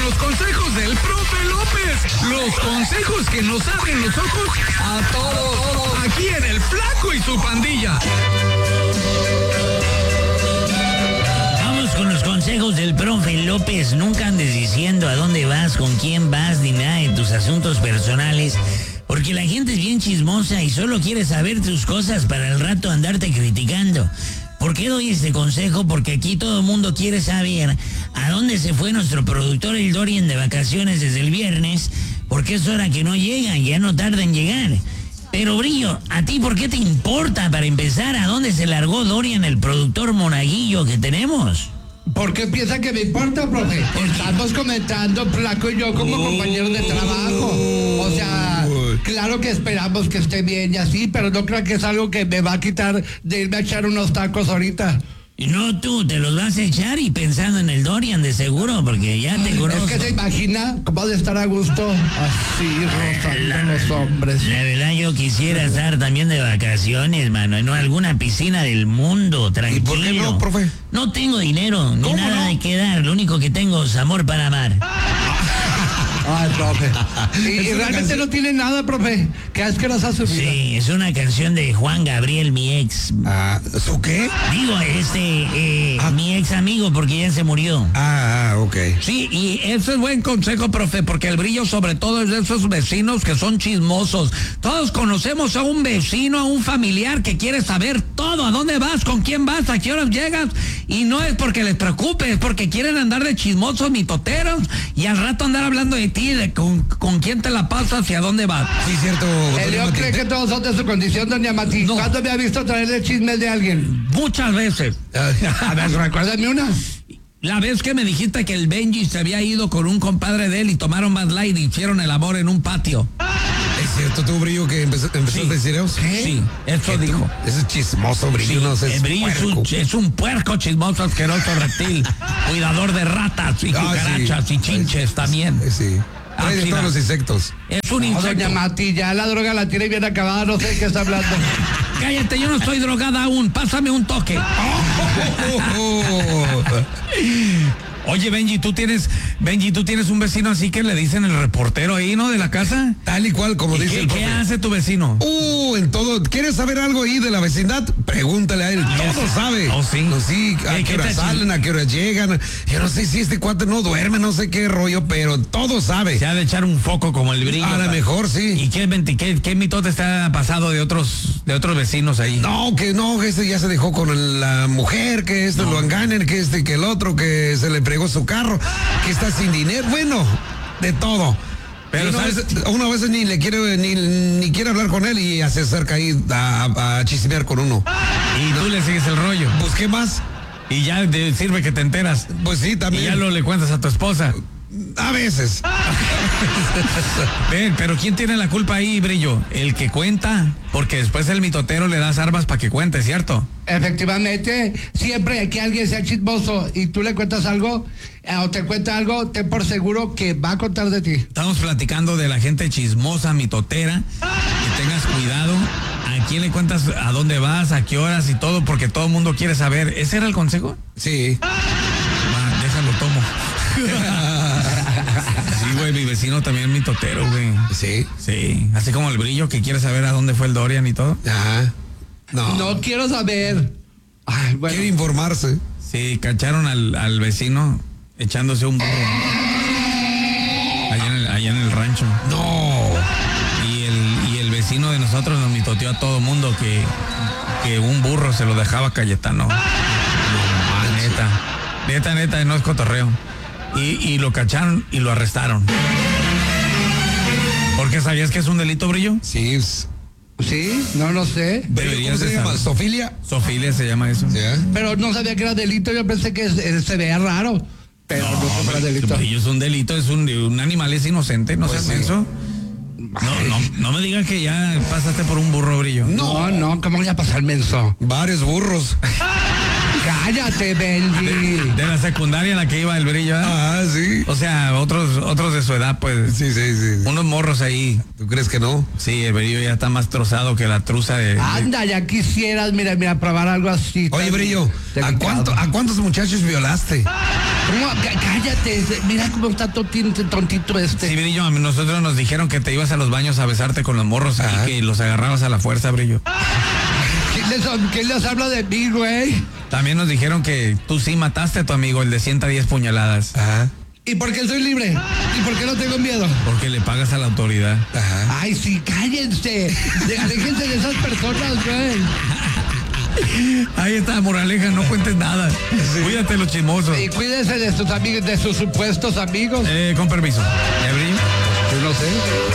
los consejos del profe López. Los consejos que nos abren los ojos a todos. Aquí en El Flaco y su pandilla. Vamos con los consejos del profe López. Nunca andes diciendo a dónde vas, con quién vas, ni nada de tus asuntos personales. Porque la gente es bien chismosa y solo quiere saber tus cosas para el rato andarte criticando. ¿Por qué doy este consejo? Porque aquí todo el mundo quiere saber a dónde se fue nuestro productor el Dorian de vacaciones desde el viernes, porque es hora que no llega y ya no tarda en llegar. Pero Brillo, ¿a ti por qué te importa, para empezar, a dónde se largó Dorian, el productor monaguillo que tenemos? ¿Por qué piensa que me importa, profe? Estamos comentando, Flaco y yo, como compañeros de trabajo. O sea, claro que esperamos que esté bien y así, pero no creo que es algo que me va a quitar de irme a echar unos tacos ahorita. Y no tú, te los vas a echar y pensando en el Dorian de seguro, porque ya te conozco. Es que se imagina cómo ha de estar a gusto así, rozando los hombres. La verdad yo quisiera estar también de vacaciones, mano, en alguna piscina del mundo, tranquilo. ¿Y por qué no, profe? No tengo dinero, ni nada de qué dar, lo único que tengo es amor para amar. Ay, profe. Y realmente no tiene nada, profe. Qué asquerosa su vida. Sí, es una canción de Juan Gabriel, mi ex. ¿Su qué? Digo, mi ex amigo, porque ya se murió. Ok. Sí, y ese es buen consejo, profe, porque el Brillo sobre todo es de esos vecinos que son chismosos. Todos conocemos a un vecino, a un familiar que quiere saber todo, a dónde vas, con quién vas, a qué horas llegas, y no es porque les preocupe, es porque quieren andar de chismosos, mitoteros, y al rato andar hablando de ti, de con quién te la pasas y a dónde vas. Sí, cierto. ¿Elio cree que todos son de su condición, doña Mati? No. ¿Cuándo me ha visto traerle chismes de alguien? Muchas veces. A ver, recuérdame una. La vez que me dijiste que el Benji se había ido con un compadre de él y tomaron Bud Light y hicieron el amor en un patio. ¿Es cierto tú, Brillo, que empezó a decir eso? Sí, eso dijo. Ese es chismoso, Brillo, no sé. El Brillo es un puerco chismoso, asqueroso reptil, cuidador de ratas y cucarachas y chinches también. Sí. Trae de todos los insectos. Es un No, insecto. doña Mati, ya la droga la tiene bien acabada, no sé de qué está hablando. Cállate, yo no estoy drogada aún, pásame un toque. Oye, Benji, tú tienes un vecino así que le dicen el reportero ahí, ¿no? De la casa. Tal y cual, como dice el profe. ¿Qué hace tu vecino? En todo. ¿Quieres saber algo ahí de la vecindad? Pregúntale a él. Todo sabe. Oh, sí. No, sí, a qué hora salen, a qué hora llegan. Yo no sé si este cuate no duerme, no sé qué rollo, pero todo sabe. Se ha de echar un foco como el Brillo. A lo mejor, sí. ¿Y qué mitote está pasado de otros vecinos ahí? No, que ese ya se dejó con la mujer, que lo engañen, que que el otro, que se le pregó su carro, que está sin dinero, bueno, de todo. Pero una vez ni quiere hablar con él y se acerca ahí a chismear con uno. Y tú le sigues el rollo. Busqué más. Y ya te sirve que te enteras. Pues sí, también. Y ya le cuentas a tu esposa. A veces. Ven, pero ¿quién tiene la culpa ahí, Brillo? El que cuenta, porque después el mitotero le das armas para que cuente, ¿cierto? Efectivamente, siempre que alguien sea chismoso y tú le cuentas algo o te cuenta algo, ten por seguro que va a contar de ti. Estamos platicando de la gente chismosa, mitotera. Que tengas cuidado. ¿A quién le cuentas a dónde vas, a qué horas y todo? Porque todo el mundo quiere saber. ¿Ese era el consejo? Sí. Va, déjalo, tomo. Sí, güey, mi vecino también es mitotero, güey. Sí. Sí, así como el Brillo que quiere saber a dónde fue el Dorian y todo. Ajá. No quiero saber. Ay, bueno. Quiere informarse. Sí, cacharon al vecino echándose un burro allá en el rancho. No. Y el vecino de nosotros nos mitoteó a todo mundo que un burro se lo dejaba a Cayetano. Neta, no es cotorreo. Y lo cacharon y lo arrestaron. ¿Por qué sabías que es un delito, Brillo? Sí. Sí, no lo sé. ¿Cómo se llama? ¿Sofilia? Sofilia se llama eso. ¿Sí? Pero no sabía que era delito, yo pensé que se veía raro. Pero no era delito. Brillo es un delito, es un animal, es inocente, no Pues seas menso. No me digas que ya pasaste por un burro, Brillo. No, ¿cómo voy a pasar menso? Varios burros. Cállate, Benji. De la secundaria en la que iba el Brillo. Ah, sí. O sea, otros de su edad, pues. Sí. Unos morros ahí. ¿Tú crees que no? Sí, el Brillo ya está más trozado que la truza de... Anda, ya quisieras, mira, probar algo así. Oye, Brillo, ¿a cuántos muchachos violaste? ¿Cómo? Cállate, mira cómo está tontito este. Sí, Brillo, a nosotros nos dijeron que te ibas a los baños a besarte con los morros y que los agarrabas a la fuerza, Brillo. ¿Quién les habla de mí, güey? También nos dijeron que tú sí mataste a tu amigo, el de 110 puñaladas. Ajá. ¿Y por qué soy libre? ¿Y por qué no tengo miedo? Porque le pagas a la autoridad. Ajá. Ay, sí, cállense. Aléjense de esas personas, güey. Ahí está, moraleja, no cuentes nada. Cuídate los chismosos. Y cuídense de sus amigos, de sus supuestos amigos. Con permiso. ¿Ya, Brillo? Yo no sé.